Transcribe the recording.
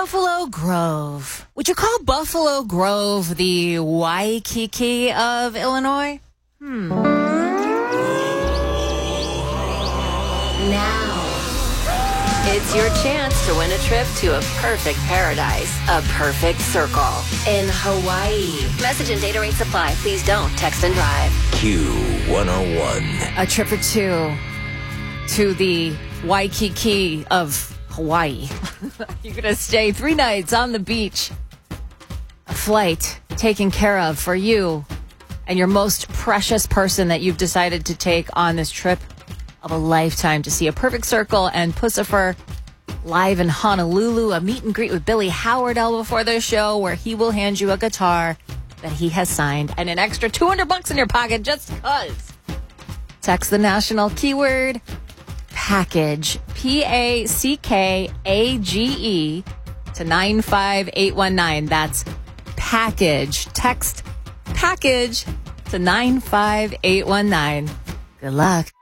Buffalo Grove. Would you call Buffalo Grove the Waikiki of Illinois? Now, it's your chance to win a trip to a perfect paradise, a perfect circle in Hawaii. Message and data rates apply. Please don't text and drive. Q101. A trip or two to the Waikiki of Hawaii. You're going to stay 3 nights on the beach. A flight taken care of for you and your most precious person that you've decided to take on this trip of a lifetime to see a perfect circle and Pussifer live in Honolulu. A meet and greet with Billy Howardell before the show where he will hand you a guitar that he has signed and an extra $200 in your pocket just because. Text the national keyword package, PACKAGE, to 95819. That's package. Text package to 95819. Good luck.